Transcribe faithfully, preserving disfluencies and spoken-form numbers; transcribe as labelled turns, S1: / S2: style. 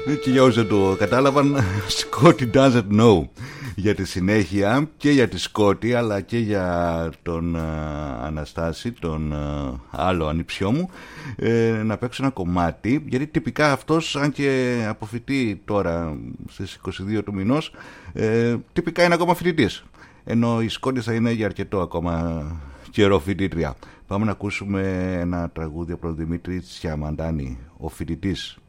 S1: Και για όσοι δεν το κατάλαβαν, Scotty doesn't know. Για τη συνέχεια και για τη Σκότη αλλά και για τον uh, Αναστάση, τον uh, άλλο ανιψιό μου, ε, να παίξω ένα κομμάτι, γιατί τυπικά αυτός, αν και αποφοιτεί τώρα στις είκοσι δύο του μηνός, ε, τυπικά είναι ακόμα φοιτητής, ενώ η Σκότη θα είναι για αρκετό ακόμα καιρό φοιτήτρια. Πάμε να ακούσουμε ένα τραγούδι από τον Δημήτρη Τσιαμαντάνη, ο φοιτητής.